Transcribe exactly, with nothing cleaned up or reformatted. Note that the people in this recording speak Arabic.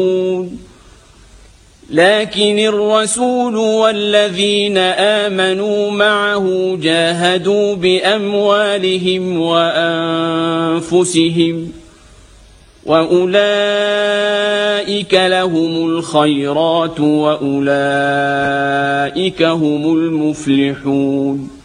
لكن الرسول والذين آمنوا معه جاهدوا بأموالهم وأنفسهم وأولئك لهم الخيرات وأولئك هم المفلحون.